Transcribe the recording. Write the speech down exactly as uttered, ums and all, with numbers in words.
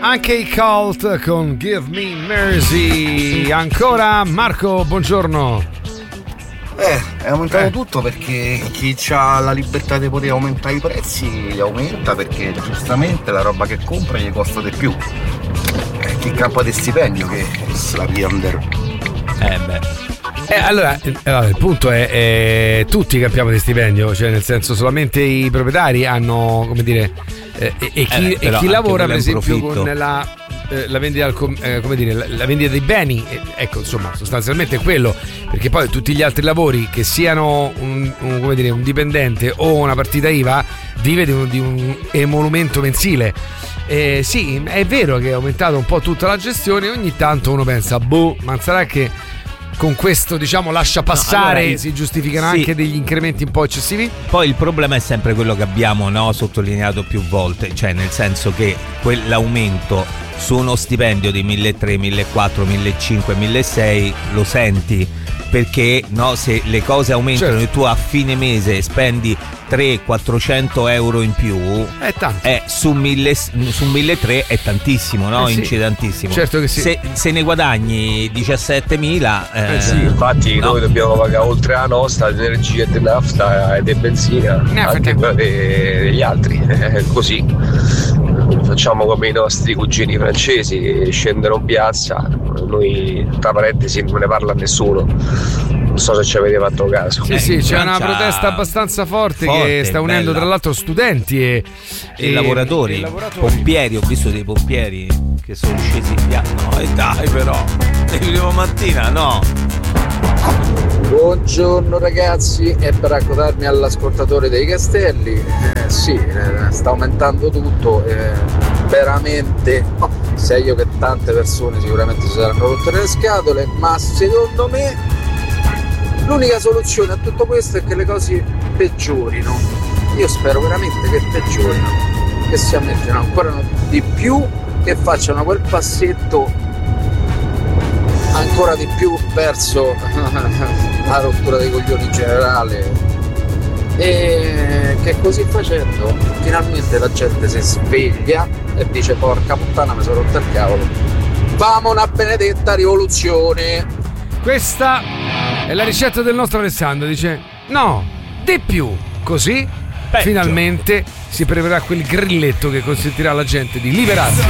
Anche i Cult con Give Me Mercy. Ancora Marco, buongiorno. Eh, è aumentato eh. tutto perché chi ha la libertà di poter aumentare i prezzi li aumenta, perché giustamente la roba che compra gli costa di più. Eh, chi campa di stipendio che se la via under. Eh beh. Eh, allora, allora, il punto è, è tutti campiamo di stipendio, cioè nel senso solamente i proprietari hanno, come dire, eh, e, e chi, eh, e chi lavora per esempio con la, eh, la vendita eh, come dire, la, la vendita dei beni, eh, ecco, insomma, sostanzialmente è quello, perché poi tutti gli altri lavori, che siano un, un, come dire, un dipendente o una partita I V A, vive di un, di un emolumento mensile. Eh, sì, è vero che è aumentato un po' tutta la gestione, ogni tanto uno pensa, boh, ma sarà che con questo, diciamo, lascia passare, no, allora, si giustificano sì. anche degli incrementi un po' eccessivi? Poi il problema è sempre quello che abbiamo, no, sottolineato più volte, cioè nel senso che quell'aumento su uno stipendio di milletrecento, millequattrocento, millecinquecento, milleseicento lo senti, perché no, se le cose aumentano, certo, e tu a fine mese spendi trecento quattrocento euro in più, è tanto. Eh, su mille su milletrecento è tantissimo, no? Eh sì. Incide tantissimo. Certo che sì. Se, se ne guadagni diciassettemila, eh, eh sì, infatti no, noi dobbiamo pagare oltre la nostra di energia e di nafta e di benzina, no, anche quella degli altri, eh, così facciamo come i nostri cugini francesi, scendono in piazza, noi tra parentesi non ne parla nessuno, non so se ci avete fatto caso. Sì, eh, sì, c'è Francia... una protesta abbastanza forte, forte che sta unendo bella. tra l'altro studenti e, e, e lavoratori, e lavoratori, pompieri, ho visto dei pompieri che sono scesi in piazza. No, e dai però, è prima mattina, no. Buongiorno ragazzi, e per accodarmi all'ascoltatore dei Castelli, eh, sì, eh, sta aumentando tutto, eh, veramente, oh, sai io che tante persone sicuramente si saranno rotte le scatole, ma secondo me l'unica soluzione a tutto questo è che le cose peggiorino. Io spero veramente che peggiorino, che si aumentino ancora di più, che facciano quel passetto ancora di più verso la rottura dei coglioni in generale, e che così facendo finalmente la gente si sveglia e dice porca puttana mi sono rotto il cavolo, famo una benedetta rivoluzione. Questa è la ricetta del nostro Alessandro, dice no, di più, così peggio. Finalmente si preverà quel grilletto che consentirà alla gente di liberarsi.